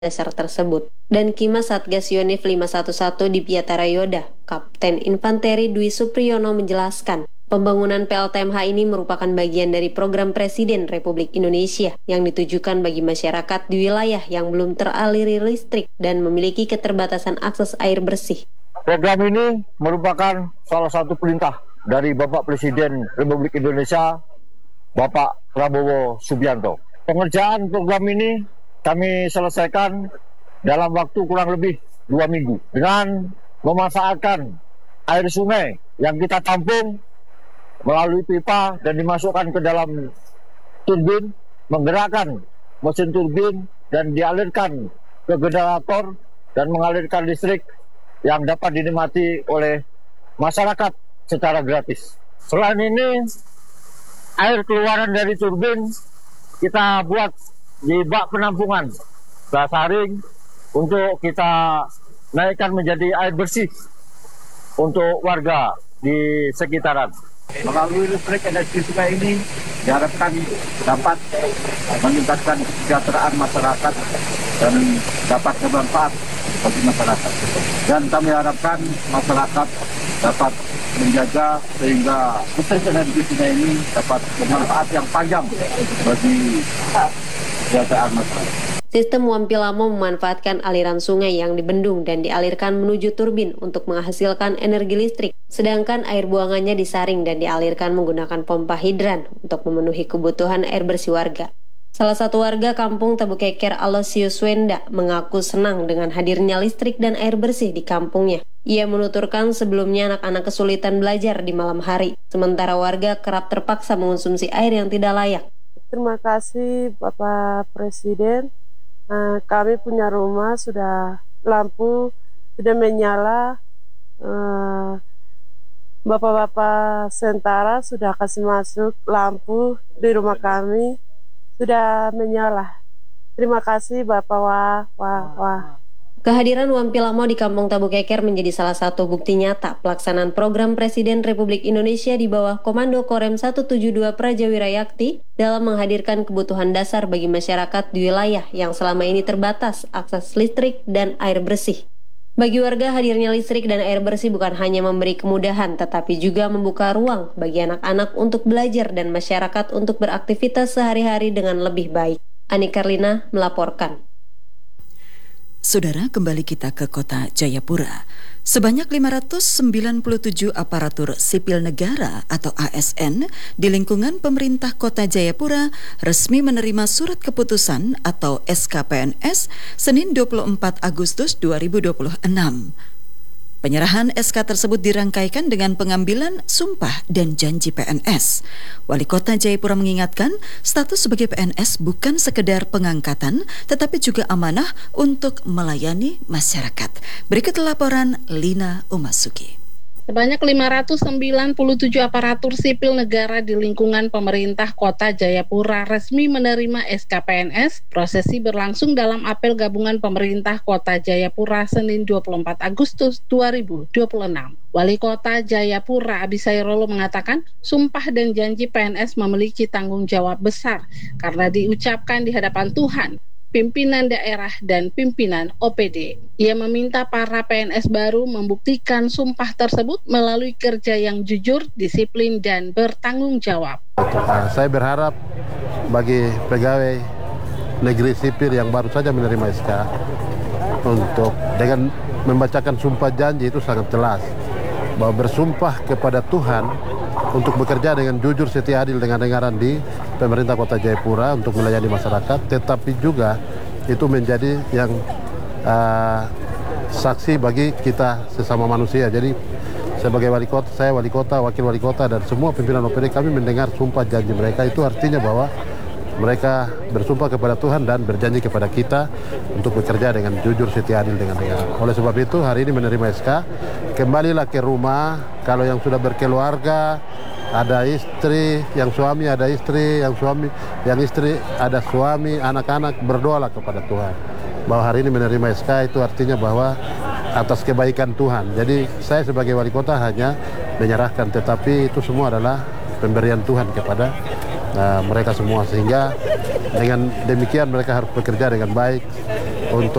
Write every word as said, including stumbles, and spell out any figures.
dasar tersebut. Dan Kima Satgas Yonif lima satu satu di Piatarayoda, Kapten Infanteri Dwi Supriyono menjelaskan, pembangunan P L T M H ini merupakan bagian dari program Presiden Republik Indonesia yang ditujukan bagi masyarakat di wilayah yang belum teraliri listrik dan memiliki keterbatasan akses air bersih. Program ini merupakan salah satu perintah dari Bapak Presiden Republik Indonesia, Bapak Prabowo Subianto. Pengerjaan program ini kami selesaikan dalam waktu kurang lebih dua minggu dengan memanfaatkan air sungai yang kita tampung melalui pipa dan dimasukkan ke dalam turbin, menggerakkan mesin turbin dan dialirkan ke generator dan mengalirkan listrik yang dapat dinikmati oleh masyarakat secara gratis. Selain ini, air keluaran dari turbin kita buat di bak penampungan Basaring untuk kita naikkan menjadi air bersih untuk warga di sekitaran. Melalui listrik energi sungai ini diharapkan dapat meningkatkan kesejahteraan masyarakat dan dapat bermanfaat bagi masyarakat. Dan kami harapkan masyarakat dapat menjaga sehingga listrik energi sungai ini dapat bermanfaat yang panjang bagi kesejahteraan masyarakat. Sistem Wampilamo memanfaatkan aliran sungai yang dibendung dan dialirkan menuju turbin untuk menghasilkan energi listrik, sedangkan air buangannya disaring dan dialirkan menggunakan pompa hidran untuk memenuhi kebutuhan air bersih warga. Salah satu warga kampung Tebukeker Alosius Wenda mengaku senang dengan hadirnya listrik dan air bersih di kampungnya. Ia menuturkan sebelumnya anak-anak kesulitan belajar di malam hari, sementara warga kerap terpaksa mengonsumsi air yang tidak layak. Terima kasih Bapak Presiden. Uh, kami punya rumah sudah lampu sudah menyala, uh, bapak-bapak Sentara sudah kasih masuk lampu di rumah kami sudah menyala. Terima kasih Bapak. Wah wah wah. Kehadiran Wampilamo di Kampung Tebukeker menjadi salah satu bukti nyata pelaksanaan program Presiden Republik Indonesia di bawah Komando Korem seratus tujuh puluh dua Prajawirayakti dalam menghadirkan kebutuhan dasar bagi masyarakat di wilayah yang selama ini terbatas akses listrik dan air bersih. Bagi warga, hadirnya listrik dan air bersih bukan hanya memberi kemudahan, tetapi juga membuka ruang bagi anak-anak untuk belajar dan masyarakat untuk beraktivitas sehari-hari dengan lebih baik. Ani Karlina melaporkan. Saudara, kembali kita ke kota Jayapura. Sebanyak lima ratus sembilan puluh tujuh aparatur sipil negara atau A S N di lingkungan pemerintah kota Jayapura resmi menerima surat keputusan atau S K P N S Senin dua puluh empat Agustus dua ribu dua puluh enam. Penyerahan S K tersebut dirangkaikan dengan pengambilan sumpah dan janji P N S. Wali Kota Jayapura mengingatkan, status sebagai P N S bukan sekedar pengangkatan, tetapi juga amanah untuk melayani masyarakat. Berikut laporan Lina Umasuki. Sebanyak lima ratus sembilan puluh tujuh aparatur sipil negara di lingkungan pemerintah kota Jayapura resmi menerima S K P N S. Prosesi berlangsung dalam apel gabungan pemerintah kota Jayapura Senin dua puluh empat Agustus dua ribu dua puluh enam. Wali Kota Jayapura Abisairolo mengatakan, sumpah dan janji P N S memiliki tanggung jawab besar karena diucapkan di hadapan Tuhan, pimpinan daerah dan pimpinan O P D. Ia meminta para P N S baru membuktikan sumpah tersebut melalui kerja yang jujur, disiplin, dan bertanggung jawab. Nah, saya berharap bagi pegawai negeri sipil yang baru saja menerima S K untuk dengan membacakan sumpah janji itu sangat jelas bahwa bersumpah kepada Tuhan untuk bekerja dengan jujur, setia, adil dengan dengaran di pemerintah kota Jayapura untuk melayani masyarakat, tetapi juga itu menjadi yang uh, saksi bagi kita sesama manusia. Jadi sebagai wali kota, saya wali kota, wakil wali kota, dan semua pimpinan O P D kami mendengar sumpah janji mereka. Itu artinya bahwa mereka bersumpah kepada Tuhan dan berjanji kepada kita untuk bekerja dengan jujur, setia, adil dengan dengaran. Oleh sebab itu hari ini menerima S K, kembalilah ke rumah. Kalau yang sudah berkeluarga, ada istri, yang suami ada istri, yang suami, yang istri ada suami, anak-anak, berdoalah kepada Tuhan. Bahwa hari ini menerima S K itu artinya bahwa atas kebaikan Tuhan. Jadi saya sebagai wali kota hanya menyerahkan, tetapi itu semua adalah pemberian Tuhan kepada uh, mereka semua. Sehingga dengan demikian mereka harus bekerja dengan baik, untuk